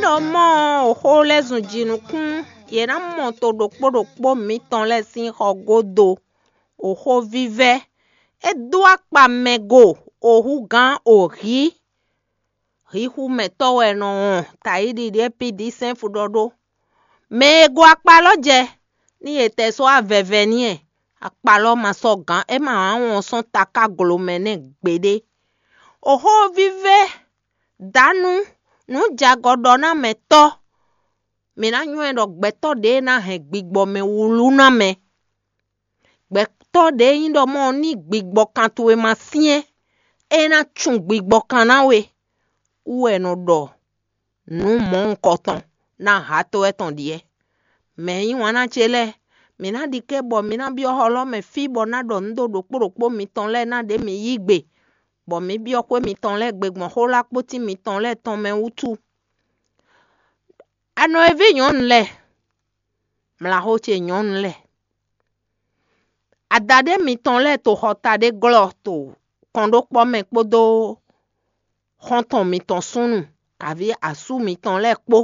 do mo ho le zun jinukun ye na mo to dokpo mi ton le sin hogodo o ho vive e do apa mego o hu gan o ri hu me to we no taidi de pidi sen fudodo me go apa loje ni ete so aveve ni e apa lo ma so gan e ma won son taka glomene gbede o ho vive danu nu jagodo na me to me na nyu do gbeto de na he gbigbo me wulu na me gbeto de yin do mo ni gbigbo kan to e ma sien e na chun gbigbo kan na we uwe no do nu mo nkoton na ha to eton die me yin wana chele me na dike bo me na bi oholo me fi bo na do ndo do kporo mi ton le na de mi yigbe bo mi bi okwe mi ton le gbegbon ho la poti mi ton le ton me utu ano evi yon le mla ho che yon le adade mi ton le to hota de glo to kondo po me podo honton mi ton sunu kavi asu mi ton le po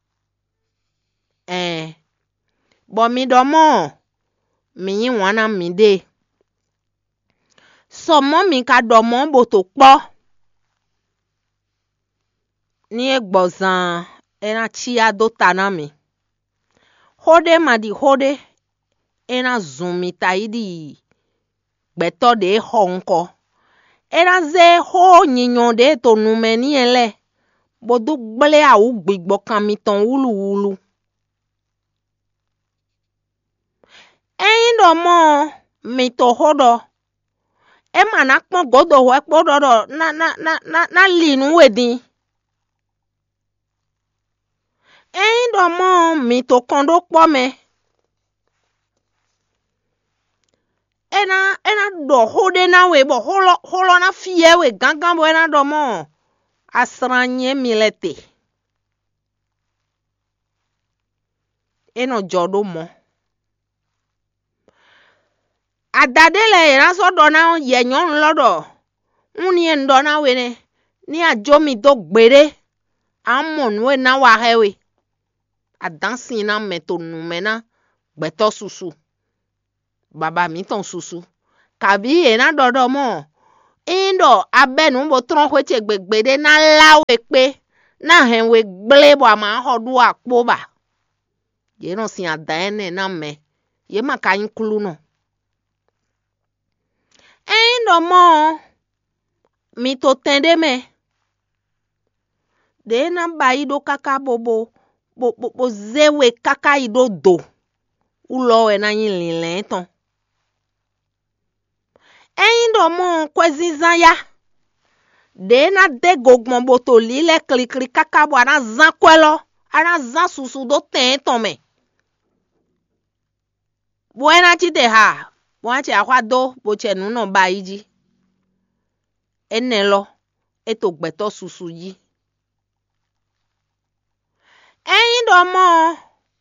bo mi do mo mi yin wana mi de so mo mi ka do mo bo to po ni egbozan ena chi ado tanami hode ma di hode ena zumi taidi gbeto de honko ena ze ho nyinyon de to numeni ele bodu gble a u gbigbo kan mi ton wulu do mo mi to hodo e ma na pon godo ho epo do na linu wedin do mo mi to kondo po me ena do hode na we bo holo na fie we gangan bo ena do mo asranye milete eno jodo mo adade le ena so do na ye nyon lodo uni endo na we ne ni ajo mi do gbere amon we na wa hewe adansi na meto numena gbeto susu baba mi ton susu kabi ena dodo mo indo abenu bo tron kweche gbegbede na lawe pe na henwe gble bo ama hodu akpo ba ye no sin adane na me ye maka inklu no indo mo mi to tende me de na ba ido kaka bobo bo zewe kaka ido do ulo we na yin linlen ton do mo kwezizan ya de na de gogbon bo to lile klikli kaka bo ana zan kwelo ana zan susu do ten ton me buena chite ha buena che akwa do bo che nu no ba iji enelo eto gbeto susu yi do mo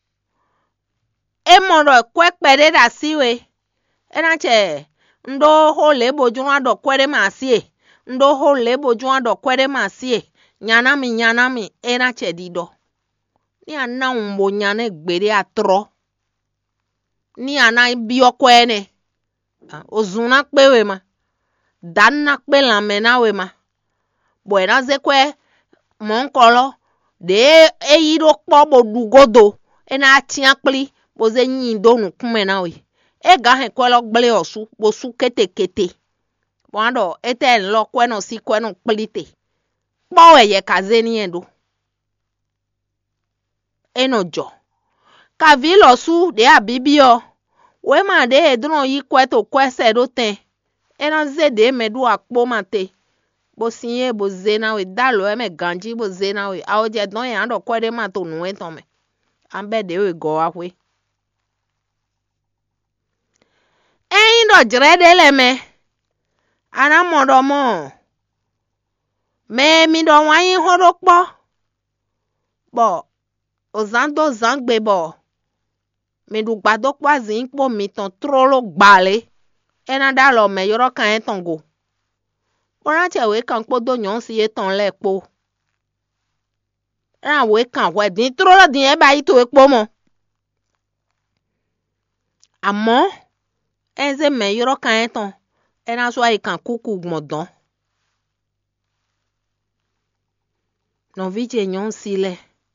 emoro kwe pere da siwe ena che ndo ho lebo juwa do kwere masie ndo ho lebo juwa do kwere masie nyanami ena che dido ni ana umbo nyane gbere atro ni ana bi okwene ozuna pewe ma danna pe la mena we ma buena zekwe monkolo de eyiro po bo dugodo ena atiakpli bo ze yin do nu kumena we e ga he kwelo gble osu bo su kete wando ete lo kweno si kweno plite po ye kazeni endo enojo ka vilo su de abibio we ma de edron yi kweto kwese do ten ena ze de medu akpo mate bo sinye bo zena we dalo e me ganji bo zena we aoje don ya ndo kwede ma to nu eton me ambe de we go ahwe do jrede le me ana modo mo me mi do wan yin horo po bo ozando zangbe bo me du gbado kwazi npo mi ton trolo gbale ena dalo me yoro kan eton go ora che we kan podo nyon si eton le po Ran we kan we din tro lo din e ba yi to epo mo. Àmọ́ eze me yoro kan eton e na so ai kan kuku gbọ̀ndàn. No viche nyon sile.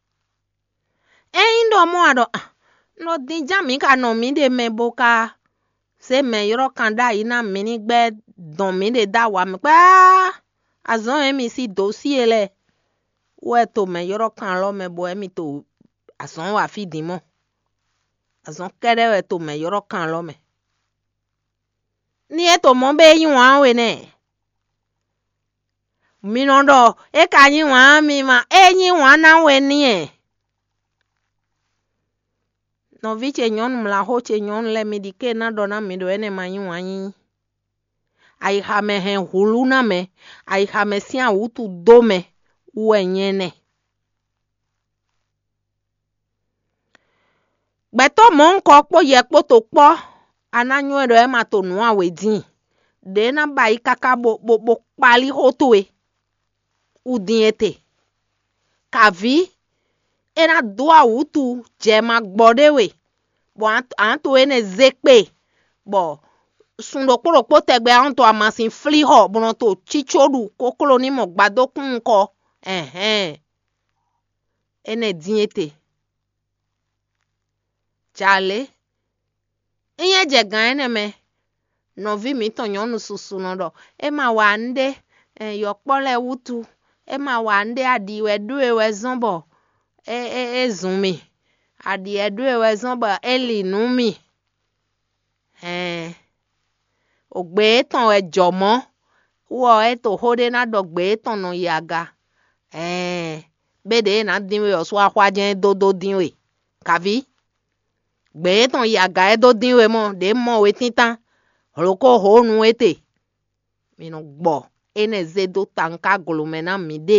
Indo mo ado no din jami ka no mi de me boka se me yoro kan da ina mi ni gbe don mi de da wa mi pa azon emi si dossier le. We to me yoro kan lo me bo emi to azon wa fi din mo. Azon kere we to me yoro kan lo me. Ni eto mo be yin wa we ne. Mi no do e ka yin wa mi ma yin wa na we ni e. No viche nyon mla hoche nyon le mi dike na do na mi do ene ma yin wa yin. Ai ha me hen hulu na me. Ai ha me si an utu do me. Uwe nyene. Beto mon ko po ye po to po. Ananyo edo e ma to nu a we din. De na ba yi kaka bo pali hoto e. Udin ete. Kavi. Ena do a utu je ma gbode we. Bo anto ene zekpe. Bo sundo kpo tegbe anto amasin fli ho. Bono to chichodu kokolo ni mo gbado kun ko. Ene din ete. Chale. Inye je gan ene me. No vi mi ton yonu susu no do. E ma wande. Yokpole wutu. E ma wande adi we duwe we zombo. Zumi. Adi duwe we zombo. Eli numi. Ogbe ton we jomo. Uo to hode na do gbe ton no yaga. Bede na dinwe oswa kwa jen do dinwe. Kavi. Gbe ton yaga do dinwe mo. De mo we tintan. Roko ho nu ete. Mi no gbo. Ene zedo tanka golume na mi de.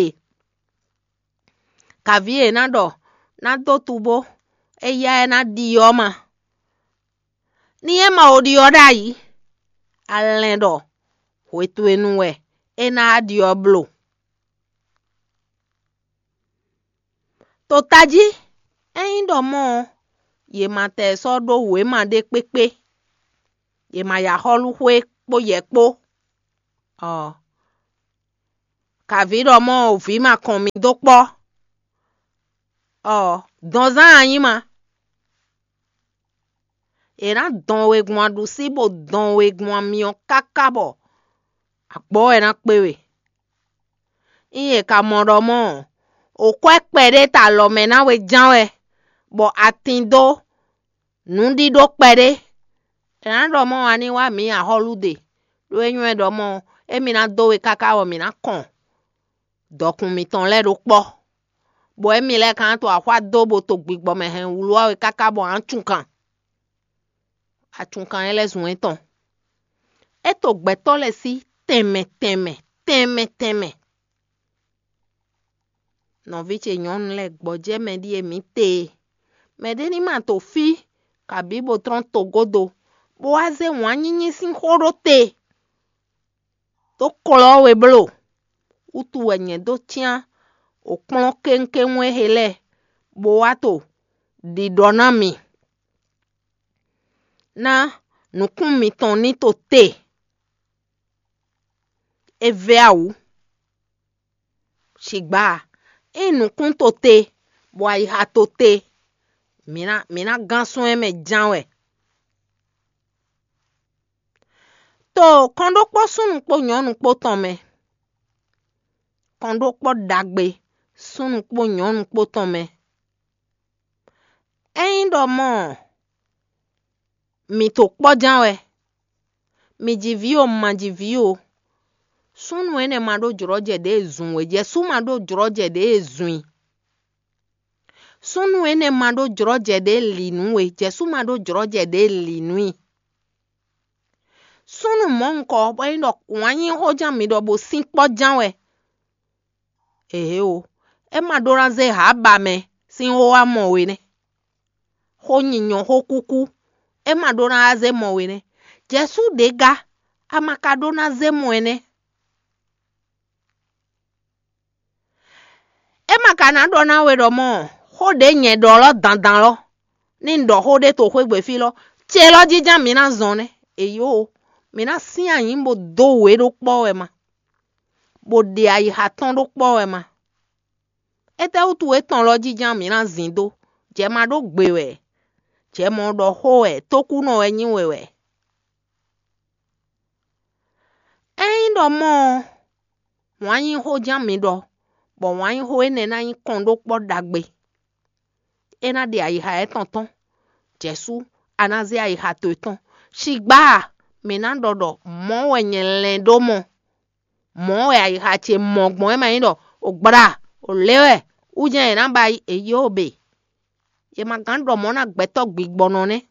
Kavi na do. Na do tubo. Eya na di yoma. Ni ema odi yoda yi. Alendo. Wetu enuwe. Ena adi oblo. Totaji. Indo mo. Ye ma te so do we ma de pepe. Ye ma ya holu hwe po ye po. Kavido mo vi ma kon mi do po. Donzan anyi ma. Era don we gwan du si bo don we gwan mion kakabo. Akbo era pewe. Iye ka modo mo. O kwe pede ta lo me na we janwe. Bo atindo. Nundi do pede. Era do mo ani wa mi a holude. Lo enwe do mo. Emi na do we kakabo mi na kon. Dokun mi ton le do po. Bo emi le kan to akwa do bo to gbigbo me hen wuluwa we kakabo anchunkan. Achunkan ele zun eton. Eto gbeto le si teme. No viche nyon le gboje me di emi te. Me de ni man to fi. Kabibo tron to godo. Bo aze wanyinyi sin horo te. To kolo we blo. Utu wenye do tian. Okpon kenke mwe hele. Bo ato. Di donami. Na nukun mi ton ni to te. Eve a ou. Shigba. Nukun to te. Bo a iha to te. Mina ganson eme janwe. To kondo po sunu po nyon po tome. Kondo po dagbe. Sunu po nyon po tome. Indo mo. Mi to po janwe. Mi jivio manjivio. Sunu ene mado joroje de zunwe. Jesu mado joroje de zun. Sunu ene mado joroje de linwe. Jesu mado joroje de linui. Sunu monko. Bo indo wanyi hoja mi do bo sinpo janwe. O. E madora ze haba me. Sin ho amo we ne. Ho nyinyo ho kuku. E madora ze mo we ne. Jesu dega. Amakadona ze mo ne. Emma kana do na we do mo. Ho de nye do lo dandan lo. Ni ndo ho de to kwe fi lo. Che lo jija mi na zone. Eyo. Mi na si ayin bo do we do po we ma. Bo de ayi haton do po we ma. Ete utu eton lo jija mi na zindo. Je ma do gbe we. Je mo do ho we. Toku no we nyi we. Do mo. Wanyi ho jam mi do. Bo wanyi ho ene na yin kondo po dagbe. Ena de ayi ha etonton. Jesu anazi ayi ha toton. Shigba mi na dodo mo we nyelen do mo. Mo we ayi ha che mo gbon e ma yin do. Ogbra. Olewe. Ujen ena ba eyo be. Ye ma gando mo na gbeto gbigbono ne.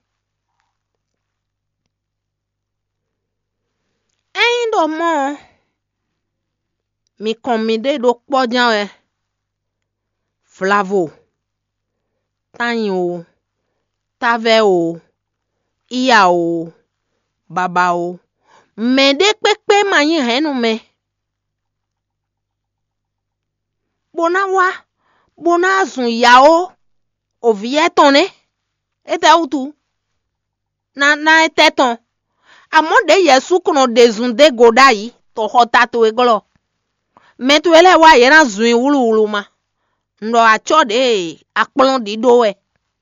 Do mo. Mi komide do kpojan we. Flavo. Tanyo. Tave o. Iya o. Baba o. Mede pepe manyi henu me. Bona wa. Bona azun ya o. Ovieton ne. Ete utu. Na eteton. Amon de yesu kono de zunde godayi. To hota to egolo. Metuele wa yena zun wulu ma. Ndo acho de akplon di do we.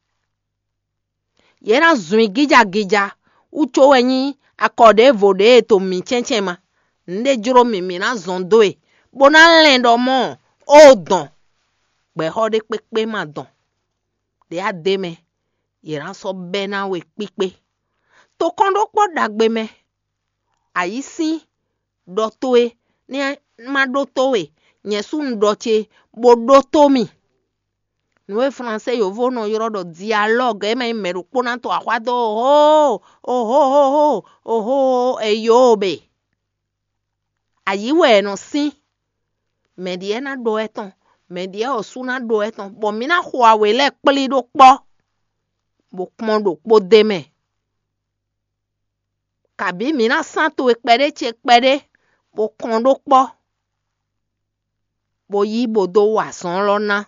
Yena zun gija. Ucho we nyi akode vode to mi chenche ma. Nde juro mi na zondo e. Bona lendo mo. O don. Be hode pepe ma don. De ademe. Yena so bena we pipe. To kondo po dagbe me. Ayisi. Dotoe. Ni ma dotoe. Nyesu ndoche. Bo dotomi. Nous français yo vono yoro do dialogue e me meru pona to akwado eyobe ayiwe no si medie na do eton medie osuna do eton bo mi na hwa we le pli do po bo pon do po de me kabi mi na santo ekpere che pere bo kon do po bo yi bo do wa son lo na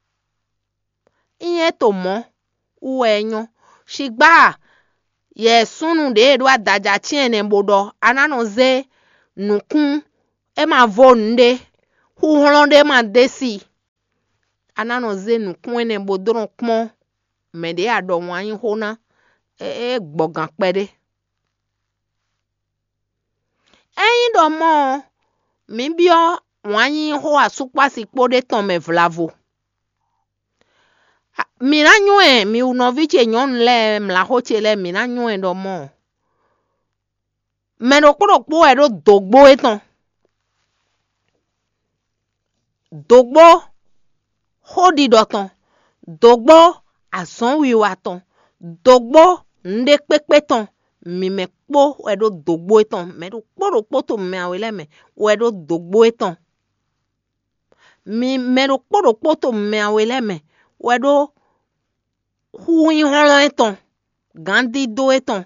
Iye to mo uwenyo shigba ye sunu de edu adaja chiene bodo anano ze nukun e ma vonde hu holonde ma desi anano ze nukun ene bodron pon me de ado wan hona gbogan pede eyin do mo mi bio wan ho asukpa sipo de ton me vlavo Mina nyue mi unoviche nyon le mla hoche le mina nyue do mo. Meno kuro edo dogbo eton. Dogbo hodi doton. Dogbo ason wiwaton. Dogbo nde pepeton. Mi me po edo dogbo eton. Medo kuro to me awele me. Edo dogbo eton. Mi medo kuro to me awele me. Edo Hui holon eton. Gandhi do eton.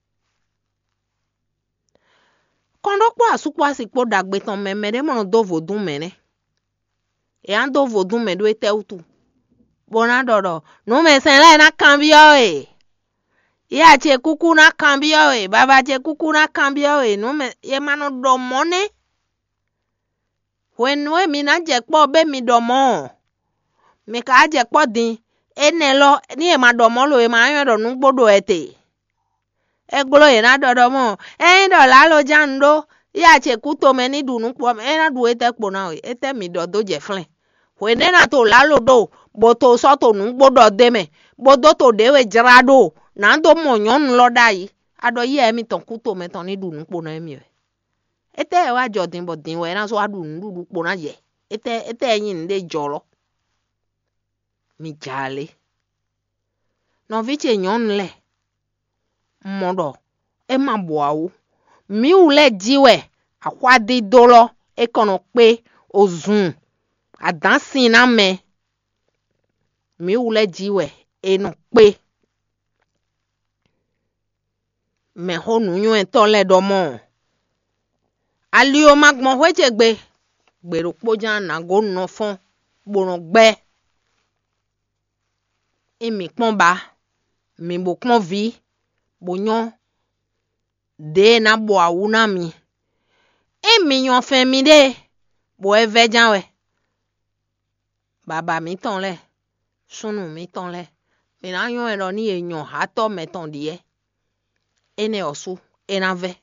Kondo kwa asukwa sikpo dagbe ton me mono do vodun mene. E an do vodun me do ete utu. Bona dodo. No me senle na kambio e. Ya che kuku na kambio e. Baba che kuku na kambio e. No me ye mano do mone. When we mi na jekpo be mi do mo. Me ka jekpo din. Enelo ni e ma do mo lo e ma yan do nu gbodo ete. Egbolo ye na do mo. Do la lo jando. Ya che kuto me ni du nu po. Na du ete po na we. Ete mi do je flen. We ne na to la lo do. Boto so to nu gbodo de me. Bodo to de we jrado. Na do mo nyon lo dai. Ado ye mi ton kuto me ton ni du nu po na mi we. Ete e wa jodin bodin we na so adu nu du po na ye. Ete yin de jolo. Mi jale. No viche nyon le. Modo. E ma boawu. Mi ule jiwe. Akwa di dolo. E kono pe. Ozun. Adansi na me. Mi ule jiwe. E no pe. Me ho nu yuen to le do mo. Ali o magmo weche gbe. Gbero pojan na go no fon. Bonogbe. Emi kpomba. Mi bo kpomvi. Bonyon. De na bo awuna mi. Emi yon fe mi de. Bo eve janwe. Baba mi ton le. Sunu mi ton le. Mi na yon ero ni e yon hato me ton diye. Ene osu. Ena ve.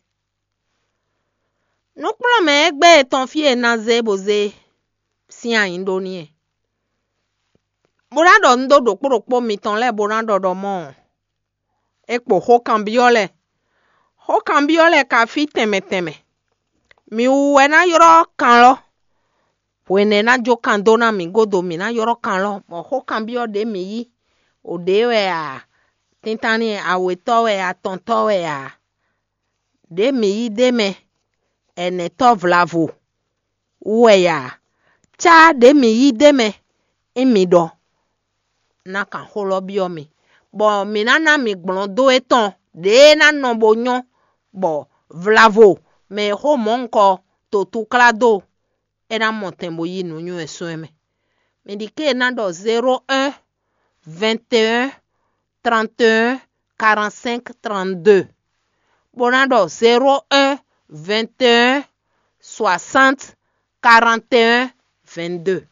No kplo me egbe ton fi ena ze boze. Si an indoni e. Borado ndo do kpo mi ton le borado do mo. Ekpo ho kambiole. Ho kambiole ka fi teme. Mi uwe na yoro kan lo. Wene na jo kando na mi godo mi na yoro kan lo. Mo ho kambio de mi yi. O de we a. Tintani a weto we a tonto we a. De mi yi de me. Ene to vlavo. Uwe ya. Cha de mi yi de me. Emi do. Na kan holo bio mi. Bo mi na mi gblondo eton. De na no bo nyon. Bo vlavo. Me ho monko to tu klado. Ena montembo yi no nyon esweme. Me dike na do 01 21 31 45 32. Bonado 01 21 60 41 22.